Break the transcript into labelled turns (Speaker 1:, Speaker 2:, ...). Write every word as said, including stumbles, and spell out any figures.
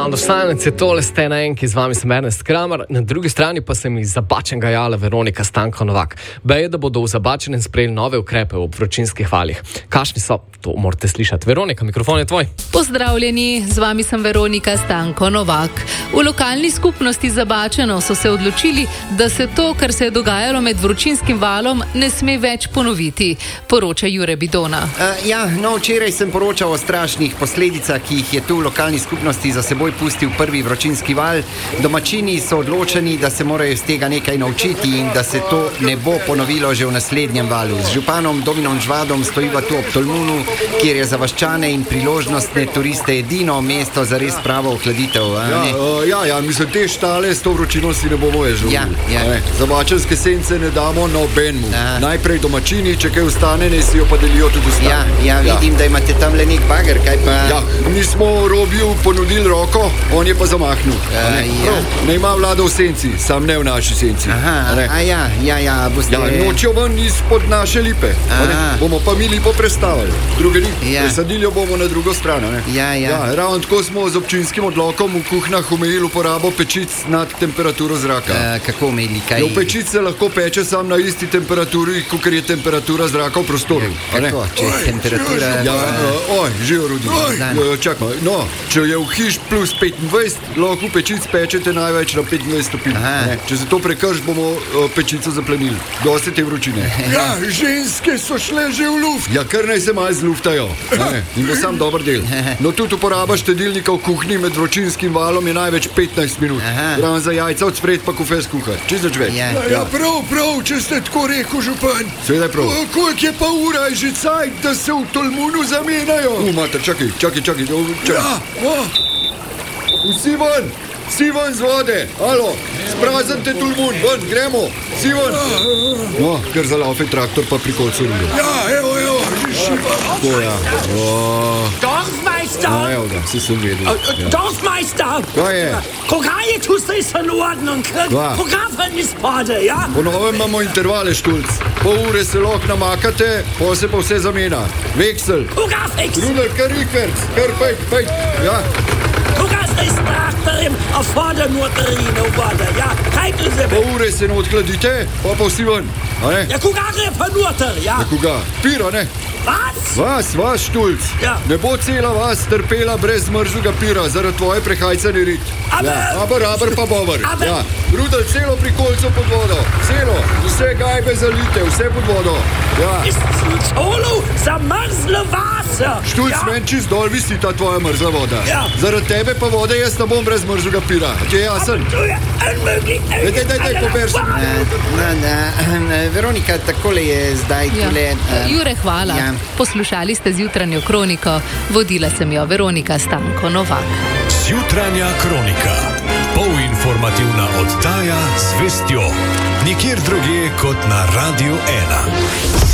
Speaker 1: Sound of Silence je tole ste na enki, z vami sem Ernest Kramer, na drugi strani pa se mi iz Zabačenega jala Veronika Stanko Novak. Beje, da bodo v Zabačenem sprejeli nove ukrepe ob vročinskih valih. Kakšni so? To morate slišati. Veronika, mikrofon je tvoj.
Speaker 2: Pozdravljeni, z vami sem Veronika Stanko Novak. V lokalni skupnosti Zabačeno so se odločili, da se to, kar se je dogajalo med vročinskim valom, ne sme več ponoviti, poroča Jure Bidona.
Speaker 3: Uh, ja, no, včeraj sem poročal o strašnih posledicah, ki jih je tu v lokalni skupnosti za seboj pustil prvi vročinski val. Domačini so odločeni, da se morajo iz tega nekaj naučiti in da se to ne bo ponovilo že v naslednjem valu. Z županom Dominom Žvadom stojiva tu ob Tolmunu, kjer je za vaščane in priložnostne turiste edino mesto za res pravo ohladitev.
Speaker 4: Ja, uh, ja, ja, mislim, te štale s to vročino si ne bomo več želeli.
Speaker 3: Ja, ja.
Speaker 4: Zabačenske sence ne damo nobenmu. Najprej domačini, če kaj ostane, ne si jo pa delijo tudi ostane.
Speaker 3: Ja, ja, vidim, ja. Da imate tam le nek bager, kaj pa...
Speaker 4: Ja, mi smo Robiju ponudili roko, on je pa zamahnil.
Speaker 3: Uh,
Speaker 4: ne?
Speaker 3: Ja.
Speaker 4: ne ima vlada v senci, sam ne v naši senci.
Speaker 3: Aha, a ja, ja, ja, boste...
Speaker 4: Ja, nočijo ven izpod naše lipe. Bomo pa mi lipo prestavili. Druge lipe, ja. Presadili jo bomo na drugo strano. Ne?
Speaker 3: Ja, ja.
Speaker 4: Ja, ravno tako smo z občinskim odlokom v kuhnah omejili uporabo pečic nad temperaturo zraka.
Speaker 3: Uh, kako omejili, kaj?
Speaker 4: Jo, pečic se lahko peče sam na isti temperaturi, kot je temperatura zraka v prostoru.
Speaker 3: Ja, kako, če je temperatura...
Speaker 4: Ja, uh, oj, živo Rudi. Uh, čakaj, no, če je v hiš plus petindvajset, lahko pečic pečete največ na petindvajset stopinj. Če se to prekrš, bomo uh, pečico zaplenili. Dosti te vročine. Ja, ženske so šle že v luft. Ja, kar naj se malo zluftajo. In bo sam dober del. No, tudi uporaba štedilnika v kuhinji med vročinskim valom je največ petnajst minut. Ravno za jajca od spred pa kofes kuhar. Čez več več.
Speaker 5: Ja, ja, prav, prav, če ste tako rekel, župan.
Speaker 4: Sveda je prav.
Speaker 5: Koliko je pa ura že cajt, da se v Tolmunu zamenjajo?
Speaker 4: U, mater, čakaj, čakaj, čakaj. čakaj.
Speaker 5: Ja, oh.
Speaker 4: Vsi ven, vsi ven z vode. Alo, spraznite Tolmun, ven, gremo. Vsi ven. No, ker zalaufe traktor pa pri kolcu rudo.
Speaker 5: Ja, evo, evo, že šiva.
Speaker 4: To ja. Oh.
Speaker 6: Dorfmeister!
Speaker 4: Ja, evo ga, si sem vedel.
Speaker 6: Ja. Dorfmeister!
Speaker 4: Kaj je?
Speaker 6: Kokaje, tu ste se in ordnung. Program ist Bade, ja?
Speaker 4: Po novem imamo intervale, Štulc. Pol ure se lahko namakate, pol se pa vse zamena. Veksel.
Speaker 6: Kogafix!
Speaker 4: Rudel, kar rikverc, kar pejt, pejt. Ja.
Speaker 6: Kogafix traktorim, a vode noterine v vode, ja? Kajte se
Speaker 4: po ure se ne odhladite, pa pa vsi ven.
Speaker 6: Ja, koga gre pa noter, ja?
Speaker 4: Ja, koga? Pira, ne?
Speaker 6: Vas?
Speaker 4: Vas, vas, Štulc.
Speaker 6: Ja.
Speaker 4: Ne bo cela vas trpela brez mrzlega pira, zaradi tvoje prehajcane rit.
Speaker 6: Aber...
Speaker 4: Ja, aber, aber pa bover.
Speaker 6: Aber...
Speaker 4: Ja. Rudel, celo pri kolcu pod vodo. Celo. Vse gajbe zalite, vse pod vodo. Ja.
Speaker 6: Ist das ein Solo? Zamrzle Wasser.
Speaker 4: Štulc,
Speaker 6: ja.
Speaker 4: Meni čist dol visi ta tvoja mrzla voda.
Speaker 6: Ja.
Speaker 4: Zaradi tebe pa vode jaz ne bom brez mrzlega pira. Ti je jasen?
Speaker 6: Unmöglich.
Speaker 4: Daj, daj, daj, daj, pober se.
Speaker 3: Na, na, Veronika, takole je zdaj
Speaker 2: ja.
Speaker 3: tule... Uh,
Speaker 2: Jure, hvala. Ja. Poslušali ste Zjutranjo kroniko. Vodila sem jo Veronika Stanko Novak.
Speaker 7: Zjutranja kronika. Polinformativna oddaja z vestjo. Nikjer drugje kot na Radiu ena.